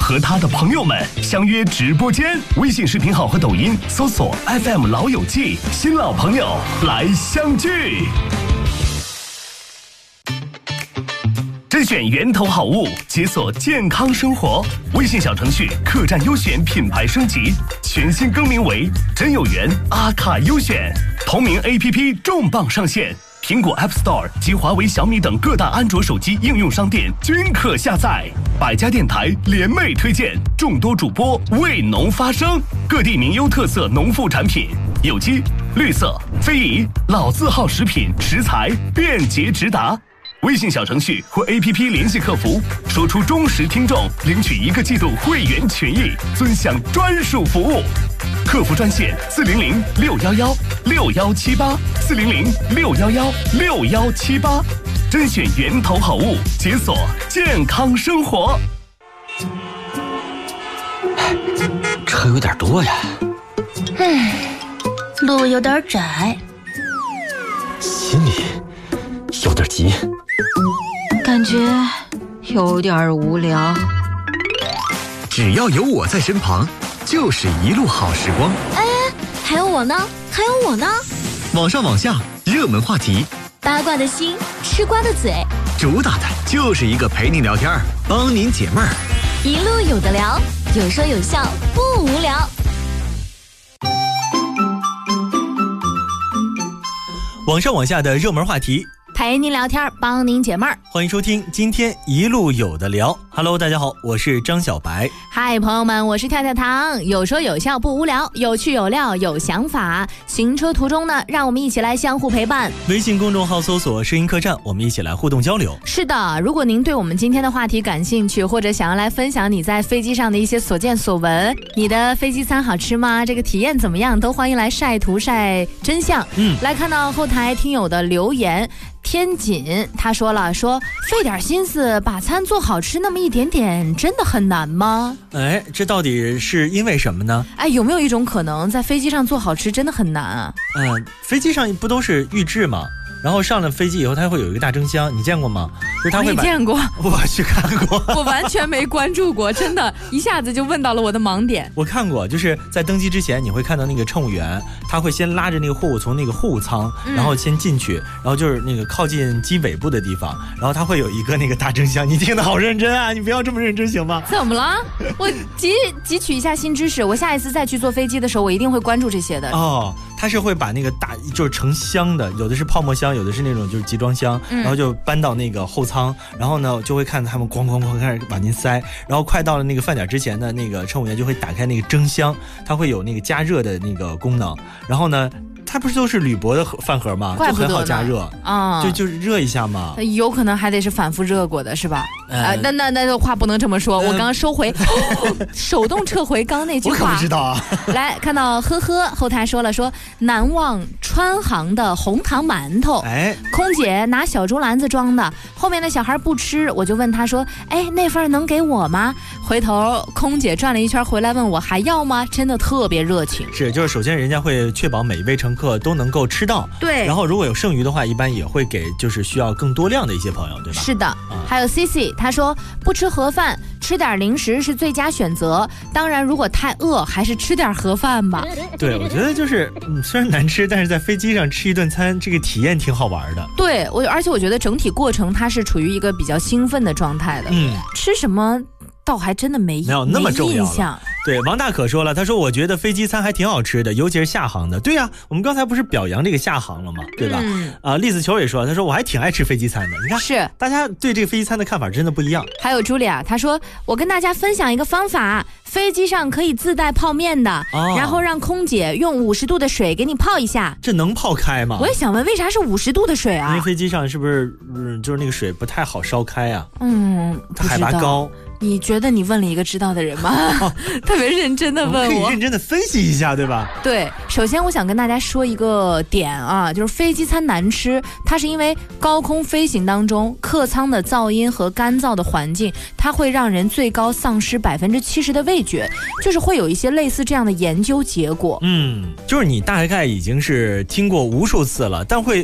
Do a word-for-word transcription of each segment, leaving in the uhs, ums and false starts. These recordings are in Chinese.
和他的朋友们相约直播间，微信视频号和抖音搜索 F M 老友记，新老朋友来相聚。甄选源头好物，解锁健康生活。微信小程序客栈优选品牌升级，全新更名为真有缘阿卡优选。同名 A P P 重磅上线，苹果 App Store 及华为、小米等各大安卓手机应用商店均可下载。百家电台联袂推荐，众多主播为农发声，各地名优特色农副产品，有机、绿色、非遗、老字号食品食材便捷直达。微信小程序或 A P P 联系客服，说出忠实听众，领取一个季度会员权益，尊享专属服务。客服专线四零零六幺幺六幺七八四零零六幺幺六幺七八，甄选源头好物，解锁健康生活。 车有点多呀， 唉，路有点窄， 心里有点急， 感觉有点无聊。 只要有我在身旁，就是一路好时光。 哎，还有我呢，还有我呢。 网上网下，热门话题， 八卦的心，吃瓜的嘴， 主打的就是一个陪您聊天，帮您解闷儿。 一路有的聊，有说有笑，不无聊。 网上网下的热门话题， 陪您聊天，帮您解闷儿。 欢迎收听今天一路有的聊。Hello， 大家好，我是张小白。 嗨，朋友们，我是跳跳糖。有说有笑不无聊，有趣有料有想法。行车途中呢，让我们一起来相互陪伴。 微信公众号搜索声音客栈，我们一起来互动交流。 是的，如果您对我们今天的话题感兴趣，或者想要来分享你在飞机上的一些所见所闻，你的飞机餐好吃吗？这个体验怎么样？都欢迎来晒图晒真相。嗯，来看到后台听友的留言。天锦他说了，说费点心思把餐做好吃那么一点点，真的很难吗？ 哎，这到底是因为什么呢？ 哎，有没有一种可能，在飞机上做好吃真的很难啊？ 嗯，飞机上不都是预制吗？然后上了飞机以后，它会有一个大蒸箱，你见过吗？就是它会把没见过， 我去看过， 我完全没关注过，真的，一下子就问到了我的盲点。 我看过，就是在登机之前，你会看到那个乘务员，他会先拉着那个货物从那个货物舱，然后先进去，然后就是那个靠近机尾部的地方，然后他会有一个那个大蒸箱。你听得好认真啊，你不要这么认真行吗？ 怎么了？我汲汲取一下新知识，我下一次再去坐飞机的时候，我一定会关注这些的。 哦，他是会把那个大就是成箱的，有的是泡沫箱，有的是那种就是集装箱，然后就搬到那个后舱，然后呢就会看他们咣咣咣开始往进塞，然后快到了那个饭点之前呢，那个乘务员就会打开那个蒸箱，它会有那个加热的那个功能，然后呢它不是都是铝箔的饭盒吗？就很好加热啊、嗯，就就是热一下嘛。 有可能还得是反复热过的，是吧？呃，呃那那那话不能这么说，呃、我刚刚收回，哦、手动撤回刚刚那句话。 我可不知道啊。 来看到呵呵后台说了说难忘川航的红糖馒头，哎，空姐拿小竹篮子装的，后面的小孩不吃，我就问他说，哎，那份能给我吗？回头空姐转了一圈回来问我还要吗？真的特别热情。 是，就是首先人家会确保每一位乘客都能够吃到， 对， 然后如果有剩余的话，一般也会给就是需要更多量的一些朋友，对吧？ 是的，嗯、还有 C C 他说不吃盒饭，吃点零食是最佳选择。当然，如果太饿，还是吃点盒饭吧。 对，我觉得就是，嗯，虽然难吃，但是在飞机上吃一顿餐，这个体验挺好玩的。 对，我而且我觉得整体过程它是处于一个比较兴奋的状态的。嗯，吃什么倒还真的没没有那么重要印象。 对，王大可说了，他说我觉得飞机餐还挺好吃的，尤其是厦航的。对呀、啊，我们刚才不是表扬这个厦航了吗？对吧？嗯、啊，栗子球也说，他说我还挺爱吃飞机餐的。你看， 是大家对这个飞机餐的看法真的不一样。 还有茱莉亚，他说我跟大家分享一个方法，飞机上可以自带泡面的，哦、然后让空姐用五十度的水给你泡一下。 这能泡开吗？ 我也想问，为啥是五十度的水啊？ 因为飞机上是不是、嗯、就是那个水不太好烧开啊？ 嗯， 它海拔高。 你觉得你问了一个知道的人吗？哦、特别认真的问我， 我可以认真的分析一下，对吧？ 对，首先我想跟大家说一个点啊，就是飞机餐难吃，它是因为高空飞行当中客舱的噪音和干燥的环境，它会让人最高丧失百分之七十的味觉，就是会有一些类似这样的研究结果。 嗯，就是你大概已经是听过无数次了，但会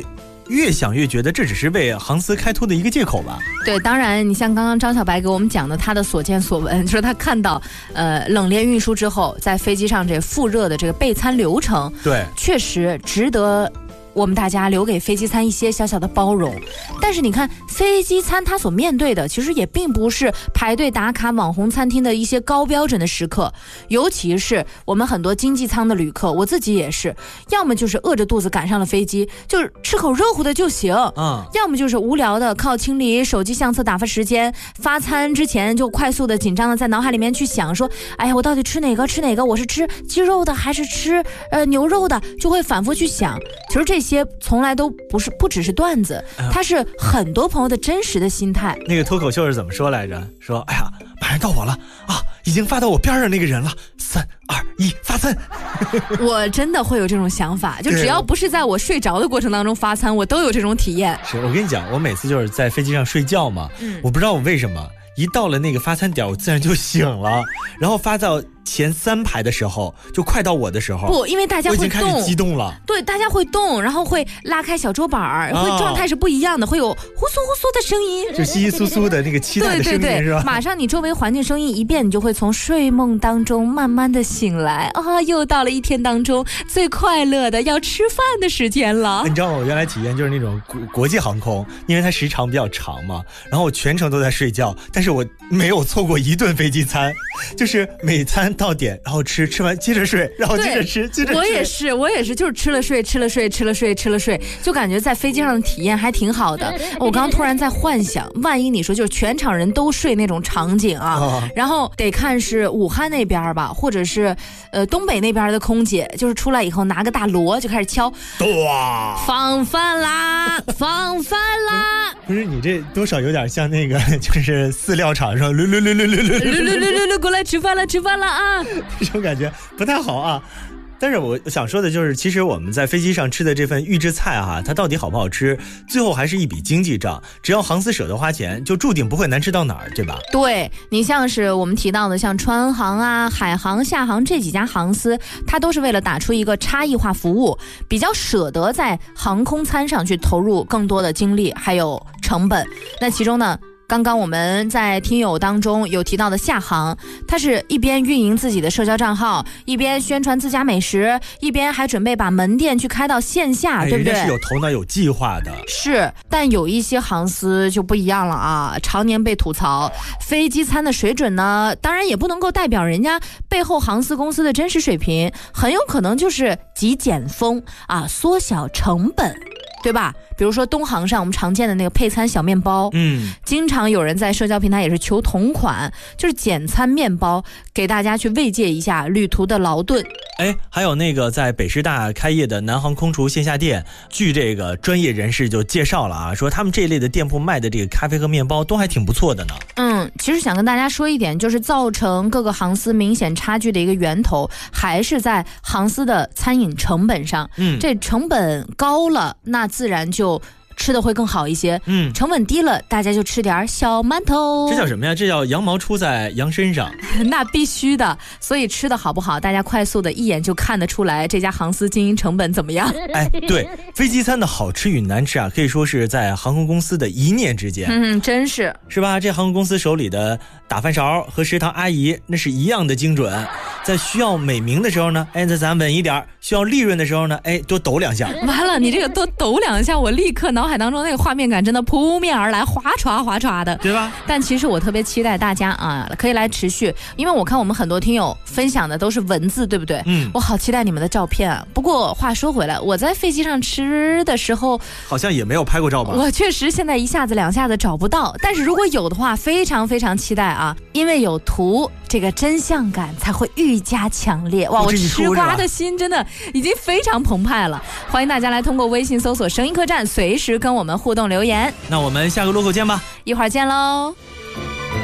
越想越觉得这只是为航司开脱的一个借口吧。 对，当然你像刚刚张小白给我们讲的他的所见所闻，说他看到呃冷链运输之后在飞机上这复热的这个备餐流程， 对， 确实值得我们大家留给飞机餐一些小小的包容。但是你看飞机餐它所面对的其实也并不是排队打卡网红餐厅的一些高标准的时刻，尤其是我们很多经济舱的旅客，我自己也是，要么就是饿着肚子赶上了飞机，就是吃口热乎的就行， 嗯， 要么就是无聊的靠清理手机相册打发时间，发餐之前就快速的紧张的在脑海里面去想说，哎呀我到底吃哪个吃哪个，我是吃鸡肉的还是吃呃牛肉的，就会反复去想。其实这些从来都不是不只是段子，它是很多朋友的真实的心态。 那个脱口秀是怎么说来着？说哎呀马上到我了啊，已经发到我边上那个人了，三二一发餐。 我真的会有这种想法，就只要不是在我睡着的过程当中发餐，我都有这种体验。 是我跟你讲，我每次就是在飞机上睡觉嘛，嗯，我不知道我为什么一到了那个发餐点我自然就醒了，然后发到前三排的时候就快到我的时候， 不，因为大家会动， 我已经开始激动了。 对，大家会动，然后会拉开小桌板儿，会状态是不一样的，会有呼苏呼苏的声音， 就稀稀疏疏的那个期待的声音， 对对对， 是吧？ 马上你周围环境声音一变，你就会从睡梦当中慢慢的醒来啊，又到了一天当中最快乐的要吃饭的时间了。 你知道我原来体验就是那种国国际航空，因为它时长比较长嘛，然后我全程都在睡觉，但是我没有错过一顿飞机餐，就是每餐到点，然后吃，吃完接着睡，然后接着吃，接着睡。 我也是，我也是，就是吃了睡，吃了睡，吃了睡，吃了睡，就感觉在飞机上的体验还挺好的。我刚刚突然在幻想，万一你说就是全场人都睡那种场景啊，哦、然后得看是武汉那边吧，或者是呃东北那边的空姐，就是出来以后拿个大锣就开始敲，哇，放饭啦，放饭啦。 不是你这多少有点像那个，就是饲料厂上，噜噜噜噜噜噜噜噜噜噜，过来吃饭了，吃饭了啊！ 这种感觉不太好啊。但是我想说的就是，其实我们在飞机上吃的这份预制菜哈、啊，它到底好不好吃，最后还是一笔经济账。只要航司舍得花钱，就注定不会难吃到哪儿，对吧？ 对，你像是我们提到的，像川航啊、海航、厦航这几家航司，它都是为了打出一个差异化服务，比较舍得在航空餐上去投入更多的精力还有成本。那其中呢，刚刚我们在听友当中有提到的厦航，它是一边运营自己的社交账号，一边宣传自家美食，一边还准备把门店去开到线下， 哎、 对不对？ 人家是有头脑有计划的。 是，但有一些航司就不一样了啊，常年被吐槽飞机餐的水准呢，当然也不能够代表人家背后航司公司的真实水平，很有可能就是极简风啊，缩小成本，对吧？比如说东航上我们常见的那个配餐小面包，嗯，经常有人在社交平台也是求同款，就是简餐面包，给大家去慰藉一下旅途的劳顿。 哎，还有那个在北师大开业的南航空厨线下店，据这个专业人士就介绍了啊，说他们这一类的店铺卖的这个咖啡和面包都还挺不错的呢。 嗯，其实想跟大家说一点，就是造成各个航司明显差距的一个源头，还是在航司的餐饮成本上。嗯，这成本高了，那自然就吃的会更好一些，嗯，成本低了，大家就吃点小馒头。 这叫什么呀？这叫羊毛出在羊身上。 那必须的，所以吃的好不好，大家快速的一眼就看得出来这家航司经营成本怎么样。 哎，对，飞机餐的好吃与难吃啊，可以说是在航空公司的一念之间。 嗯，真是， 是吧？这航空公司手里的打饭勺和食堂阿姨那是一样的精准。在需要美名的时候呢，哎，那咱稳一点；需要利润的时候呢，哎，多抖两下。 完了，你这个多抖两下，我立刻脑海当中那个画面感真的扑面而来，哗唰哗唰的， 对吧？ 但其实我特别期待大家啊，可以来持续，因为我看我们很多听友分享的都是文字，对不对？嗯，我好期待你们的照片啊。不过话说回来，我在飞机上吃的时候， 好像也没有拍过照吧？ 我确实现在一下子两下子找不到，但是如果有的话，非常非常期待啊，因为有图，这个真相感才会愈加强烈。哇，我吃瓜的心真的已经非常澎湃了。欢迎大家来通过微信搜索声音客栈，随时跟我们互动留言。 那我们下个路口见吧， 一会儿见喽。